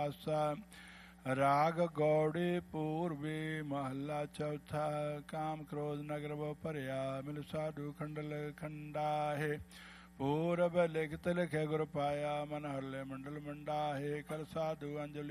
ਆਸਾ। ਰਾਗ ਗੌੜੇ ਪੂਰਬੀ ਮਹੱਲਾ ਚੌਥਾ। ਕਾਮ ਕ੍ਰੋਧ ਨਗਰ ਬਹੁ ਭਰਿਆ, ਮਿਲ ਸਾਧੂ ਖੰਡਲ ਖੰਡਾਹੇ। ਪੂਰਬ ਲਿਖਤ ਲਿਖੇ ਗੁਰ ਪਾਇਆ, ਮਨ ਹਰਲੇ ਮੰਡਲ ਮੰਡਾਹੇ। ਕਰ ਸਾਧੂ ਅੰਜਲੀ